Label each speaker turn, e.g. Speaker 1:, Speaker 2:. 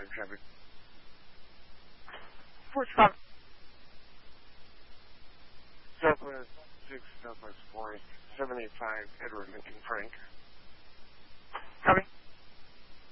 Speaker 1: traffic.
Speaker 2: Fort Chicago.
Speaker 1: Southwest 6, Southwest 4, 785, Edward Lincoln Frank.
Speaker 2: Copy.